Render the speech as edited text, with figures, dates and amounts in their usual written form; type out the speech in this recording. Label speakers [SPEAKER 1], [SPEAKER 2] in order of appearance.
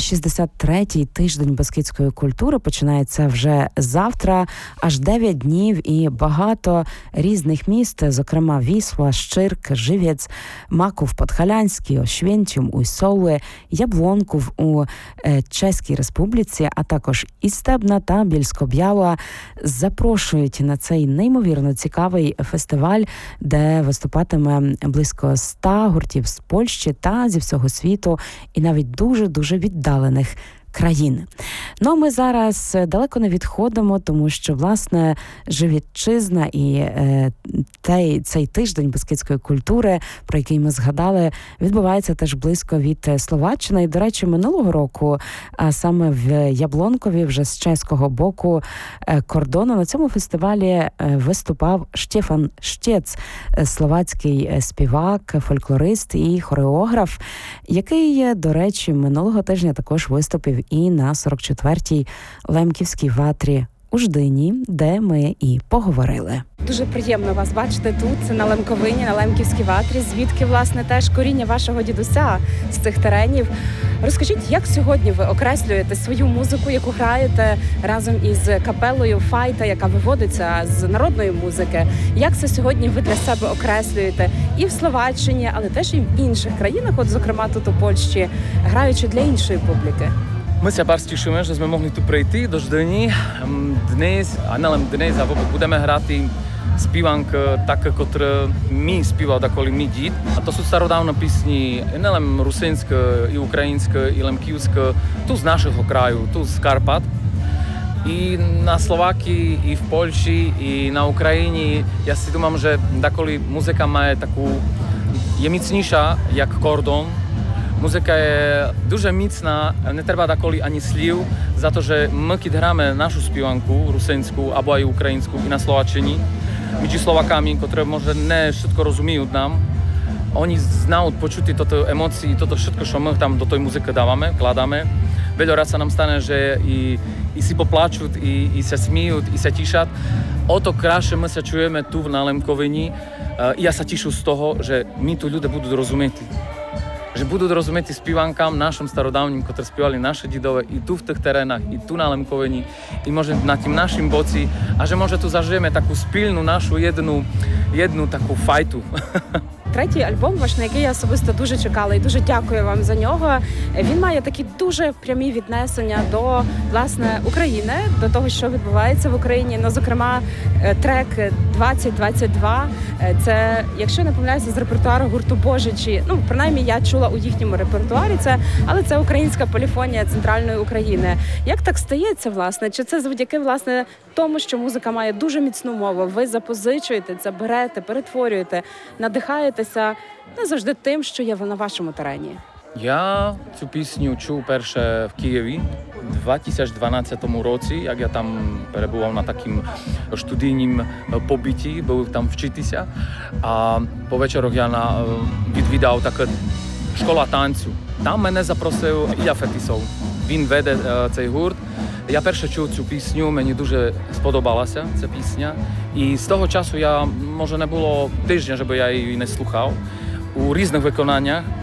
[SPEAKER 1] 63-й тиждень бескидської культури починається вже завтра, аж 9 днів і багато різних міст, зокрема Вісла, Щирк, Живець, Маков, Подхалянський, Ошвєнцім, Уйсоли, Яблонков у Чеській Республіці, а також Істебна та Більсько-Бяла запрошують на цей неймовірно цікавий фестиваль, де виступатиме близько 100 гуртів з Польщі та зі всього світу і навіть дуже-дуже віддалених країн. Ну, а ми зараз далеко не відходимо, тому що, власне, Живітчизна і цей тиждень бескидської культури, про який ми згадали, відбувається теж близько від Словаччини. І, до речі, минулого року, а саме в Яблонкові, вже з чеського боку кордону, на цьому фестивалі виступав Штефан Штєц, словацький співак, фольклорист і хореограф, який, до речі, минулого тижня також виступив і на 44-й Лемківській ватрі у Ждині, де ми і поговорили.
[SPEAKER 2] Дуже приємно вас бачити тут, це на Лемковині, на Лемківській ватрі, звідки, власне, теж коріння вашого дідуся з цих теренів. Розкажіть, як сьогодні ви окреслюєте свою музику, яку граєте разом із капелою Файта, яка виводиться з народної музики? Як це сьогодні ви для себе окреслюєте і в Словаччині, але теж і в інших країнах, от, зокрема, тут у Польщі, граючи для іншої публіки?
[SPEAKER 3] Ми ся bardzo тішимо, що ми могли тут прийти до Ждині. Dnes, a nelen dnes, a vôbec budeme hrať spívank také, ktoré mi spíval takoli mi dід. A to sú starodávne písni, nelen rusínske, i ukrajinské, i lemkівське, tu z našeho kraju, tu z Karpat. I na Slovákii, i v Poľši, i na Ukrajini. Ja si думам, že takoli muzika má takú, je micніша, jak kordon. Muzika je дуже micná, не треба деколи ані слів, за те, що ми, коли граємо нашу співанку, русинську, або і українську, і на Словаччині, між Словаками, які, може, не швидко розуміють нам, вони знають почути ті емоції, то все, що ми там до тої музики даваме, кладаме. Veľa raz sa nám stane, že i si poplačуть, i sa smіють, i sa tішать. O to краще ми sa чуємо тут на Лемковині. І я sa тішу з того, що ми тут люди будуть розуміти. Že budú rozumieť spívankám našim starodávnym, ktorí spívali naše didové i tu v tých terénach, i tu na Lemkoveni, i možno na tým našim boci, a že možno tu zažijeme takú spільну нашу jednu таку файту.
[SPEAKER 2] Третій альбом ваш, на який я особисто дуже чекала і дуже дякую вам за нього. Він має такі дуже прямі віднесення до, власне, України, до того, що відбувається в Україні. Ну, зокрема, трек 2022. Це, якщо не помиляюся, з репертуару гурту Божичі. Ну, принаймні, я чула у їхньому репертуарі це, але це українська поліфонія центральної України. Як так стається, власне? Чи це завдяки, власне, тому, що музика має дуже міцну мову? Ви запозичуєте, це берете, перетворюєте, надихаєтеся не завжди тим, що є на вашому терені?
[SPEAKER 3] Я цю пісню чув перше в Києві у 2012 році, як я там перебував на такому студійному побиті, був там вчитися. А по вечорах я відвідав таку школу танцю. Там мене запросив Ілля Фетисов. Він веде цей гурт. Я перше чув цю пісню, мені дуже сподобалася ця пісня. І з того часу може не було тижня, щоб я її не слухав у різних виконаннях.